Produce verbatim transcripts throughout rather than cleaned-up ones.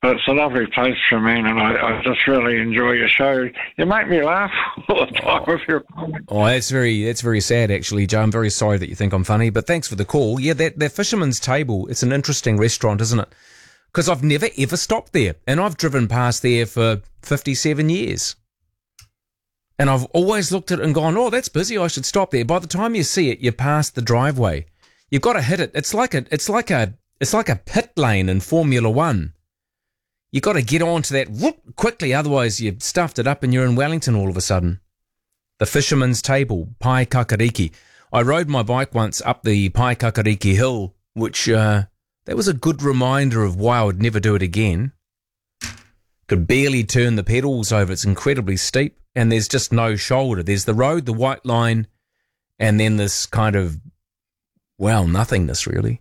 But it's a lovely place for me, and I, I just really enjoy your show. You make me laugh all the time with your comments. Oh, that's very that's very sad, actually, Joe. I'm very sorry that you think I'm funny, but thanks for the call. Yeah, that, that Fisherman's Table, it's an interesting restaurant, isn't it? Because I've never, ever stopped there, and I've driven past there for fifty-seven years. And I've always looked at it and gone, oh, that's busy, I should stop there. By the time you see it, you're past the driveway. You've got to hit it. It's like a, it's like a, it's like a pit lane in Formula One. You've got to get onto that whoop, quickly, otherwise you've stuffed it up and you're in Wellington all of a sudden. The Fisherman's Table, Pai Kakariki. I rode my bike once up the Pai Kakariki Hill, which uh, that was a good reminder of why I would never do it again. Could barely turn the pedals over. It's incredibly steep, and there's just no shoulder. There's the road, the white line, and then this kind of, well, nothingness, really.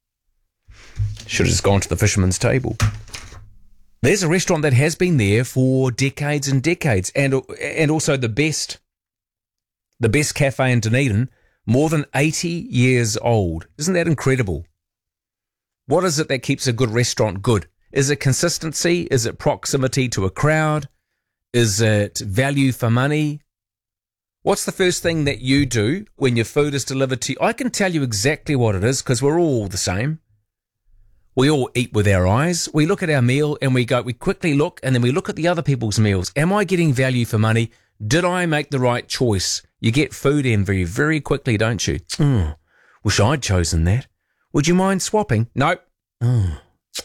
Should have just gone to the Fisherman's Table. There's a restaurant that has been there for decades and decades, and and also the best, the best cafe in Dunedin, more than eighty years old. Isn't that incredible? What is it that keeps a good restaurant good? Is it consistency? Is it proximity to a crowd? Is it value for money? What's the first thing that you do when your food is delivered to you? I can tell you exactly what it is because we're all the same. We all eat with our eyes. We look at our meal and we go, we quickly look and then we look at the other people's meals. Am I getting value for money? Did I make the right choice? You get food envy very quickly, don't you? Oh, wish I'd chosen that. Would you mind swapping? Nope. Oh.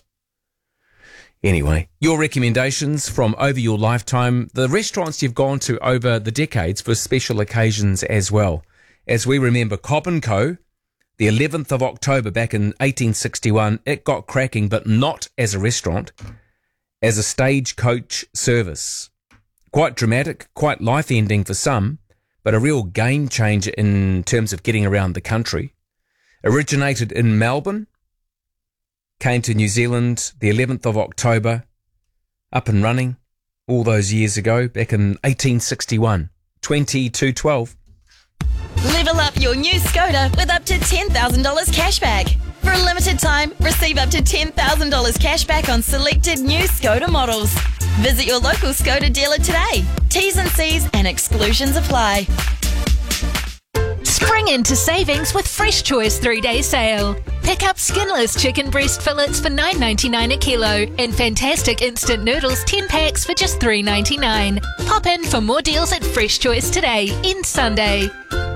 Anyway, your recommendations from over your lifetime, the restaurants you've gone to over the decades for special occasions as well. As we remember, Cobb and Co., the eleventh of October back in eighteen sixty-one, it got cracking, but not as a restaurant, as a stagecoach service. Quite dramatic, quite life-ending for some, but a real game changer in terms of getting around the country. Originated in Melbourne, came to New Zealand the eleventh of October, up and running all those years ago, back in eighteen sixty-one, twenty-two twelve. Level up your new Skoda with up to ten thousand dollars cash back. For a limited time, receive up to ten thousand dollars cash back on selected new Skoda models. Visit your local Skoda dealer today. T's and C's and exclusions apply. Spring into savings with Fresh Choice three-day sale. Pick up skinless chicken breast fillets for nine ninety-nine a kilo and fantastic instant noodles ten packs for just three ninety-nine. Pop in for more deals at Fresh Choice today, in Sunday.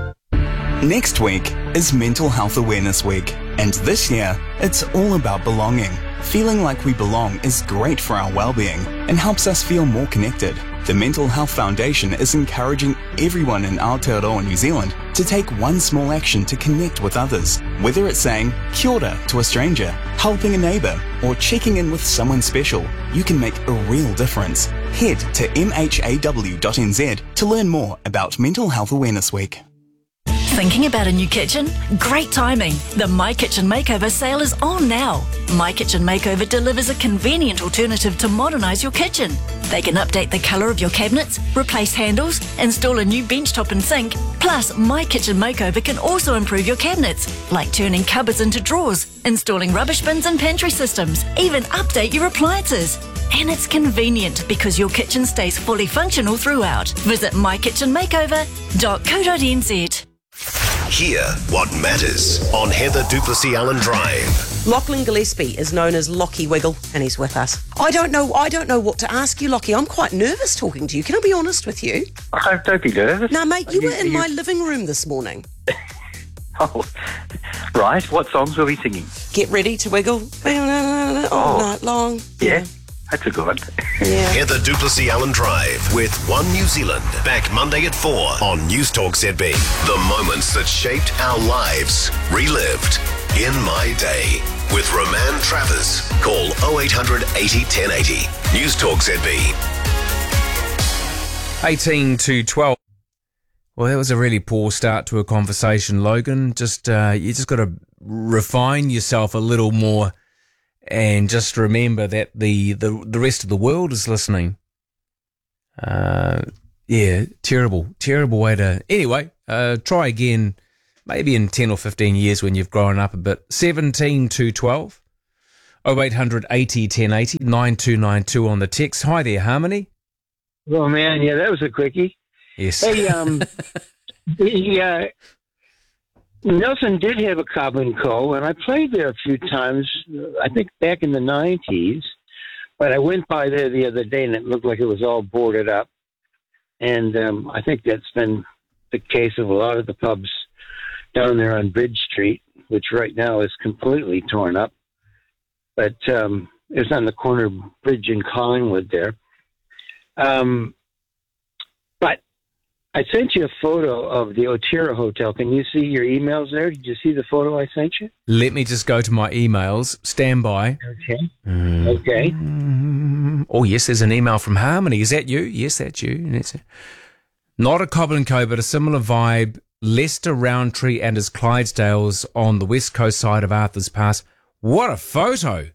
Next week is Mental Health Awareness Week, and this year it's all about belonging. Feeling like we belong is great for our well-being and helps us feel more connected. The Mental Health Foundation is encouraging everyone in Aotearoa, New Zealand, to take one small action to connect with others. Whether it's saying kia ora to a stranger, helping a neighbour, or checking in with someone special, you can make a real difference. Head to m h a w dot n z to learn more about Mental Health Awareness Week. Thinking about a new kitchen? Great timing! The My Kitchen Makeover sale is on now. My Kitchen Makeover delivers a convenient alternative to modernise your kitchen. They can update the colour of your cabinets, replace handles, install a new benchtop and sink. Plus, My Kitchen Makeover can also improve your cabinets, like turning cupboards into drawers, installing rubbish bins and pantry systems, even update your appliances. And it's convenient because your kitchen stays fully functional throughout. Visit my kitchen makeover dot co dot n z. Hear what matters on Heather Duplessis Allen Drive. Lachlan Gillespie is known as Lockie Wiggle, and he's with us. I don't know. I don't know what to ask you, Lockie. I'm quite nervous talking to you. Can I be honest with you? Oh, don't be nervous. No, mate, you, you were in you... my living room this morning. Oh, right. What songs were we singing? Get ready to wiggle all oh, night long. Yeah. That's a good one. Yeah. Heather Duplessis Allen Drive with One New Zealand. Back Monday at four on News Talk Z B. The moments that shaped our lives. Relived in my day. With Roman Travers. Call oh eight hundred eighty ten eighty. News Talk Z B. eighteen to twelve. Well, that was a really poor start to a conversation, Logan. Just uh, you just got to refine yourself a little more. And just remember that the, the, the rest of the world is listening. Uh, yeah, terrible, terrible way to... Anyway, uh, try again, maybe in ten or fifteen years when you've grown up a bit. seventeen to twelve. oh eight hundred eighty ten eighty, nine two nine two on the text. Hi there, Harmony. Oh, man, yeah, that was a quickie. Yes. Hey, um, the, uh, Nelson did have a Cobb and Co., and I played there a few times, I think back in the nineties, but I went by there the other day, and it looked like it was all boarded up. And um, I think that's been the case of a lot of the pubs down there on Bridge Street, which right now is completely torn up. But um, it's on the corner of Bridge and Collingwood there. Um, but I sent you a photo of the Otira Hotel. Can you see your emails there? Did you see the photo I sent you? Let me just go to my emails. Stand by. Okay. Mm. Okay. Oh, yes, there's an email from Harmony. Is that you? Yes, that's you. That's it. Not a Cobb and Co., but a similar vibe. Leicester, Roundtree and his Clydesdales on the west coast side of Arthur's Pass. What a photo.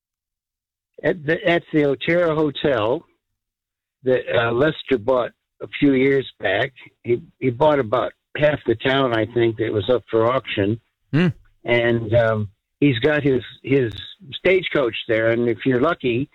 At the, that's the Otira Hotel that uh, Lester bought a few years back. He he bought about half the town, I think, that was up for auction. Mm. And um, he's got his, his stagecoach there. And if you're lucky,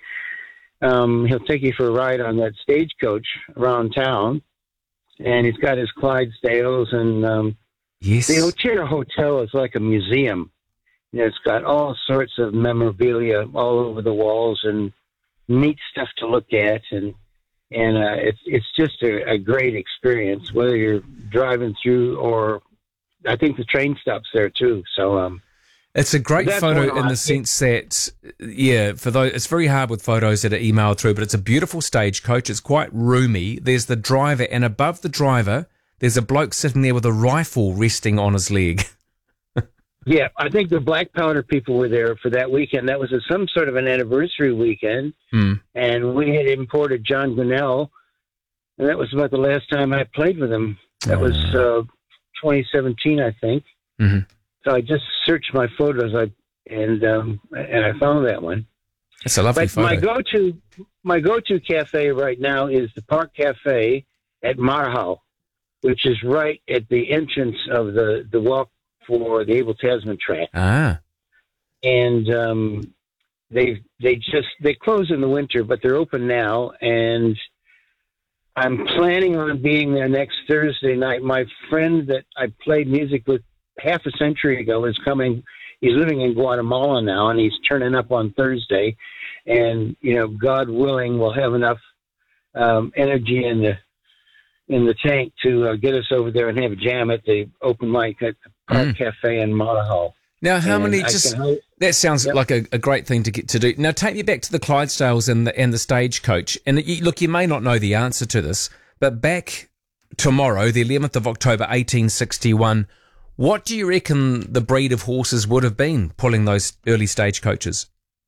um, he'll take you for a ride on that stagecoach around town. And he's got his Clydesdales. And um, yes. the Otira Hotel is like a museum. You know, it's got all sorts of memorabilia all over the walls and neat stuff to look at. And And uh, it's it's just a, a great experience, whether you're driving through or I think the train stops there too. So um, it's a great that's photo in the sense that, yeah, for those, it's very hard with photos that are emailed through, but it's a beautiful stagecoach. It's quite roomy. There's the driver, and above the driver, there's a bloke sitting there with a rifle resting on his leg. Yeah, I think the Black Powder people were there for that weekend. That was a, some sort of an anniversary weekend. Mm. And we had imported John Gunnell, and that was about the last time I played with him. That was uh, twenty seventeen, I think. Mm-hmm. So I just searched my photos, I, and um, and I found that one. It's a lovely but photo. My go-to, my go-to cafe right now is the Park Cafe at Marhau, which is right at the entrance of the, the walk for the Abel Tasman track. Ah. And um, they they just they close in the winter, but they're open now, and I'm planning on being there next Thursday night. My friend that I played music with half a century ago is coming. He's living in Guatemala now, and he's turning up on Thursday. And you know, God willing, we'll have enough um, energy in the in the tank to uh, get us over there and have a jam at the open mic at the Park mm. Cafe in Monahal. Now, how and many? I Just can, that sounds yep. like a, a great thing to get to do. Now, take me back to the Clydesdales and the and the stagecoach. And you, look, you may not know the answer to this, but back tomorrow, the eleventh of October, eighteen sixty-one. What do you reckon the breed of horses would have been pulling those early stagecoaches?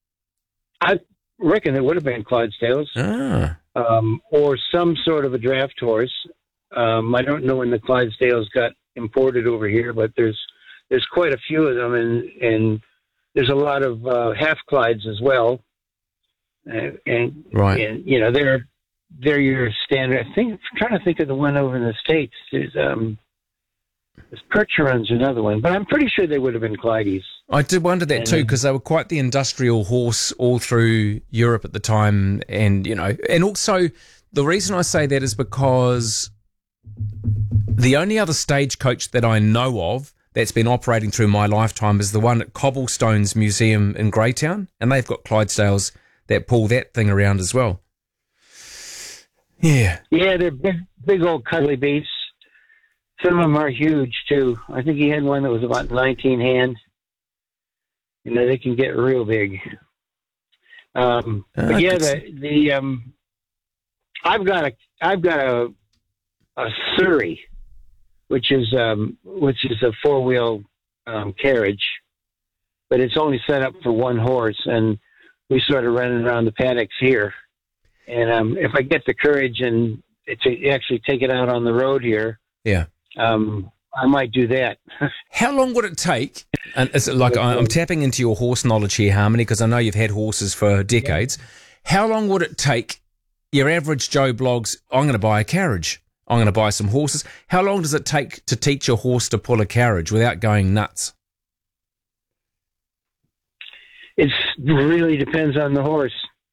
I reckon it would have been Clydesdales. Ah. Um, or some sort of a draft horse. Um, I don't know when the Clydesdales got imported over here, but there's there's quite a few of them, and, and there's a lot of uh, half Clydes as well. And, and, right. and you know they're they're your standard. I think I'm trying to think of the one over in the States. There's um there's Percheron's another one, but I'm pretty sure they would have been Clydes. I did wonder that and, too, because they were quite the industrial horse all through Europe at the time. And, you know, and also the reason I say that is because the only other stagecoach that I know of that's been operating through my lifetime is the one at Cobblestones Museum in Greytown. And they've got Clydesdales that pull that thing around as well. Yeah. Yeah, they're big, big old cuddly beasts. Some of them are huge too. I think he had one that was about nineteen hand. You know, they can get real big. Um, uh, but yeah, the the um, I've got a I've got a a Surrey, which is um, which is a four wheel um, carriage, but it's only set up for one horse, and we sort of running around the paddocks here. And um, if I get the courage and to actually take it out on the road here, yeah. Um, I might do that. How long would it take? And is it like I'm tapping into your horse knowledge here, Harmony, because I know you've had horses for decades. Yeah. How long would it take your average Joe Bloggs? I'm going to buy a carriage. I'm going to buy some horses. How long does it take to teach a horse to pull a carriage without going nuts? It really depends on the horse.